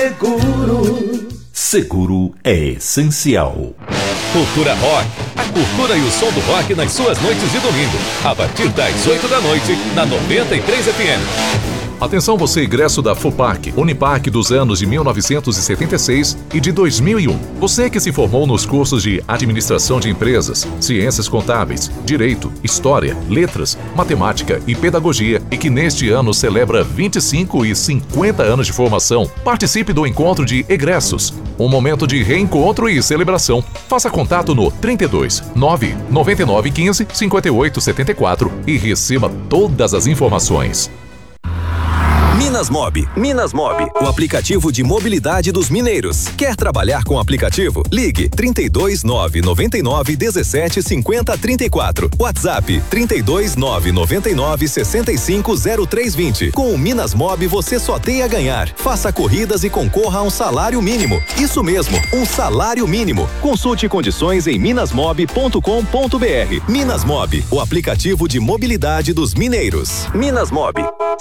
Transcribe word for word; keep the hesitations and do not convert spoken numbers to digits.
Seguro. Seguro é essencial. Cultura Rock. A cultura e o som do rock nas suas noites de domingo. A partir das oito da noite, na noventa e três F M. Atenção você, egresso da FUPAC, Unipac dos anos de mil novecentos e setenta e seis e de dois mil e um. Você que se formou nos cursos de Administração de Empresas, Ciências Contábeis, Direito, História, Letras, Matemática e Pedagogia e que neste ano celebra vinte e cinco e cinquenta anos de formação, participe do encontro de egressos. Um momento de reencontro e celebração. Faça contato no trinta e dois, nove, noventa e nove, quinze, cinquenta e oito, setenta e quatro e receba todas as informações. Minas Mob. Minas Mob, o aplicativo de mobilidade dos mineiros. Quer trabalhar com o aplicativo? Ligue trinta e dois, nove, noventa e nove, dezessete, cinquenta, trinta e quatro. WhatsApp trinta e dois, nove, noventa e nove, sessenta e cinco, zero três vinte. Com o Minas Mob você só tem a ganhar. Faça corridas e concorra a um salário mínimo. Isso mesmo, um salário mínimo. Consulte condições em minasmob ponto com ponto br. Minas Mob, o aplicativo de mobilidade dos mineiros. Minas Mob.